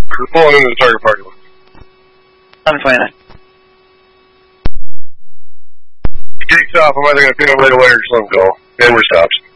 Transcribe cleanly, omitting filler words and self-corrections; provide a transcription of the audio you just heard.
We're pulling into the target parking lot. 729. He takes off. I'm either going to pin him right away or just let him go. And we're stopped.